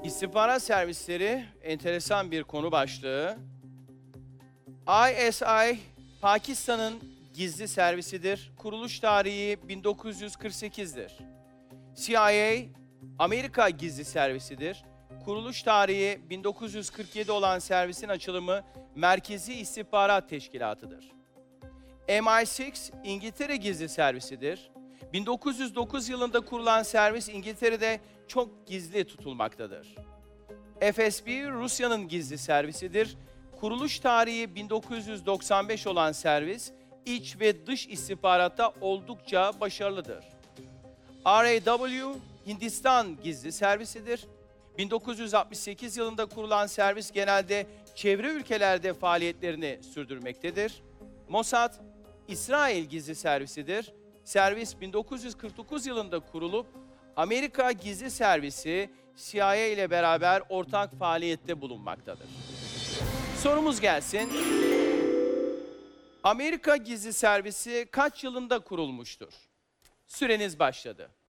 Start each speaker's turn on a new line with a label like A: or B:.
A: İstihbarat servisleri enteresan bir konu başlığı. ISI, Pakistan'ın gizli servisidir. Kuruluş tarihi 1948'dir. CIA, Amerika gizli servisidir. Kuruluş tarihi 1947 olan servisin açılımı Merkezi İstihbarat Teşkilatı'dır. MI6, İngiltere gizli servisidir. 1909 yılında kurulan servis İngiltere'de çok gizli tutulmaktadır. FSB, Rusya'nın gizli servisidir. Kuruluş tarihi 1995 olan servis, iç ve dış istihbaratta oldukça başarılıdır. RAW, Hindistan gizli servisidir. 1968 yılında kurulan servis genelde çevre ülkelerde faaliyetlerini sürdürmektedir. Mossad, İsrail gizli servisidir. Servis 1949 yılında kurulup Amerika gizli servisi CIA ile beraber ortak faaliyette bulunmaktadır. Sorumuz gelsin. Amerika gizli servisi kaç yılında kurulmuştur? Süreniz başladı.